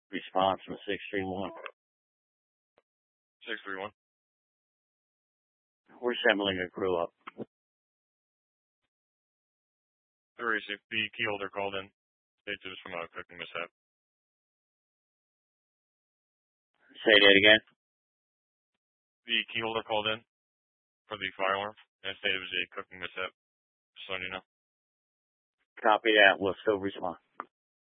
Response from 631. 631. We're assembling a crew up. The key holder called in. States it was from a cooking mishap. Say that again. The key holder called in for the fire alarm and stated it was a cooking mishap. Just letting you know. Copy that. We'll still respond.